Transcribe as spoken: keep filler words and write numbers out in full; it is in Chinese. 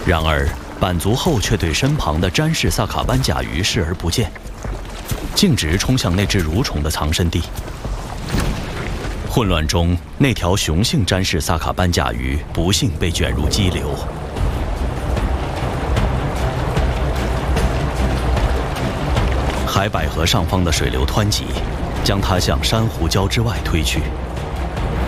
然而，板足后却对身旁的詹氏萨卡斑甲鱼视而不见，径直冲向那只蠕虫的藏身地。混乱中，那条雄性詹氏萨卡斑甲鱼不幸被卷入激流。海百合上方的水流湍急，将它向珊瑚礁之外推去。